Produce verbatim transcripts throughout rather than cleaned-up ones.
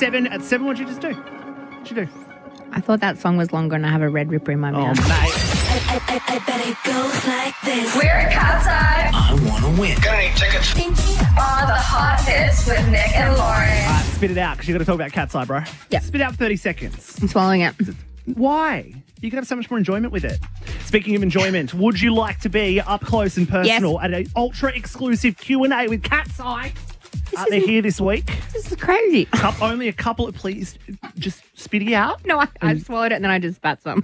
seven. At seven, what'd you just do? What'd you do? I thought that song was longer and I have a Red Ripper in my Oh, mouth. mate. I, I, I, I bet it goes like this. We're at Cat's Eye. I want to win. Gonna need tickets. All the hot hits with Nick and Lauren. All right, spit it out because you got to talk about Cat's Eye, bro. Yeah. Spit out for thirty seconds. I'm swallowing it. Why? You can have so much more enjoyment with it. Speaking of enjoyment, would you like to be up close and personal Yes. at an ultra exclusive Q and A with Cat's Eye? Uh, they're here this week. This is crazy. Cup, only a couple of, please, just spit it out. No, I, I swallowed it and then I just spat some.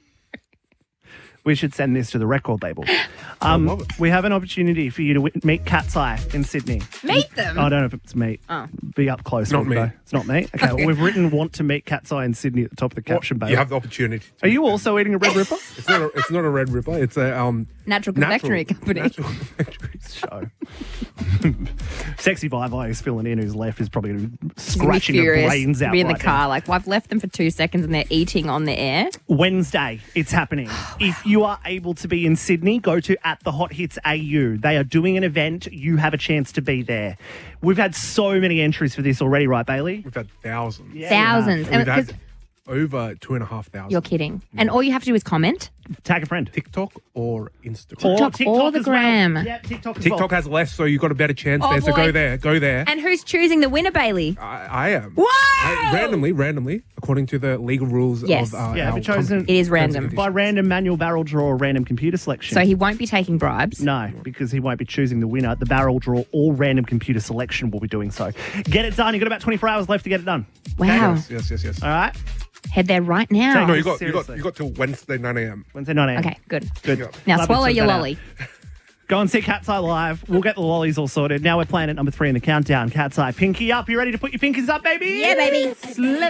We should send this to the record label. Um, we have an opportunity for you to w- meet Cat's Eye in Sydney. Meet them? I don't know if it's meet. Oh. Be up close. Not would me. go. It's not me. Okay, well, we've written want to meet Cat's Eye in Sydney at the top of the caption, babe. You have the opportunity. Are you also eating a Red Ripper? It's not. A, it's not a Red Ripper. It's a um. Natural confectionery company. Natural confectionery. Show. Sexy Vivi is filling in, who's left is probably She's gonna be scratching her furious. brains out Be in the right car, like, well, I've left them for two seconds and they're eating on the air. now. Wednesday, it's happening. If you are able to be in Sydney, go to at the Hot Hits A U. They are doing an event. You have a chance to be there. We've had so many entries for this already, right, Bailey? We've had thousands. Yeah. Thousands. We've And- 'cause had over two and a half thousand. you're kidding. And all you have to do is comment. Tag a friend. TikTok or Instagram. Or TikTok or the as well. gram. Yeah, TikTok as TikTok well. has less, so you've got a better chance Oh, there. So boy. go there. Go there. And who's choosing the winner, Bailey? I, I am. Whoa! I, randomly, randomly, according to the legal rules Yes. of uh, Yeah, our but chosen- company. It is random. Terms and By conditions. random manual barrel draw or random computer selection. So he won't be taking bribes. No, because he won't be choosing the winner. The barrel draw or random computer selection will be doing so. Get it done. You've got about twenty-four hours left to get it done. Wow. Yes, yes, yes, yes. All right? Head there right now. No, you got, you got, Seriously. you got till Wednesday nine a.m. Wednesday nine a.m. Okay, good. Good. Yeah. Now Love it, swallow sort your that out. lolly. Go and see Cat's Eye live. We'll get the lollies all sorted. Now we're playing at number three in the countdown. Cat's Eye. Pinky up. You ready to put your pinkies up, baby? Yeah, baby. Let